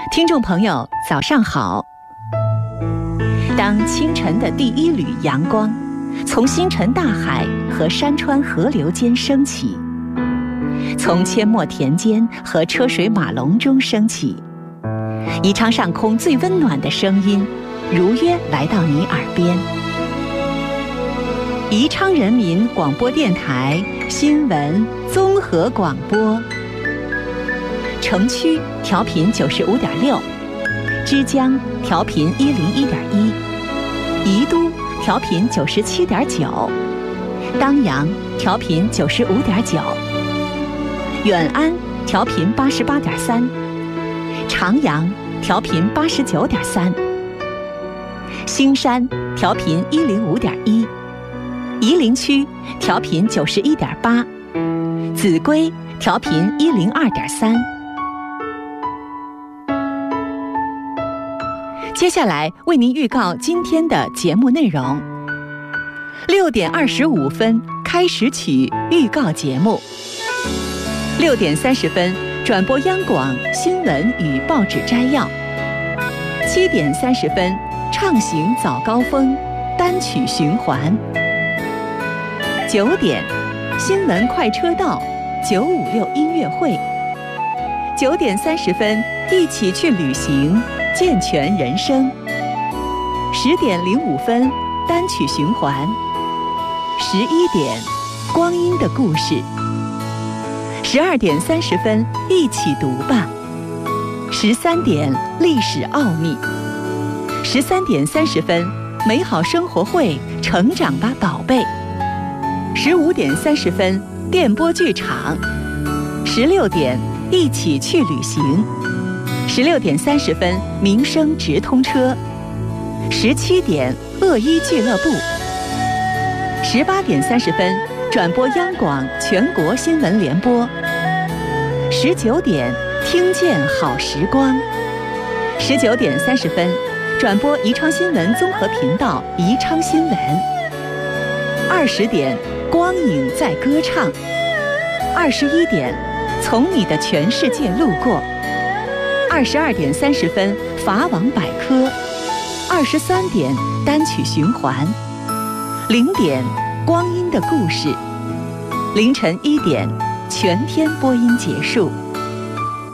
听众朋友，早上好。当清晨的第一缕阳光从星辰大海和山川河流间升起，从阡陌田间和车水马龙中升起，宜昌上空最温暖的声音如约来到你耳边。宜昌人民广播电台新闻综合广播，城区调频95.6，枝江调频101.1，宜都调频97.9，当阳调频95.9，远安调频88.3，长阳调频89.3，兴山调频105.1，夷陵区调频91.8，秭归调频102.3。接下来为您预告今天的节目内容。6点25分开始曲预告节目，6点30分转播央广新闻与报纸摘要，7点30分畅行早高峰单曲循环，9点新闻快车道956音乐会，9点30分一起去旅行健全人生，10点05分单曲循环，11点光阴的故事，12点30分一起读吧，13点历史奥秘，13点30分美好生活会成长吧宝贝，15点30分电波剧场，16点一起去旅行，16点30分民生直通车，17点恶医俱乐部，18点30分转播央广全国新闻联播，19点听见好时光，19点30分转播宜昌新闻综合频道宜昌新闻，20点光影在歌唱，21点从你的全世界路过，22点30分法网百科，23点单曲循环，0点光阴的故事，凌晨1点全天播音结束。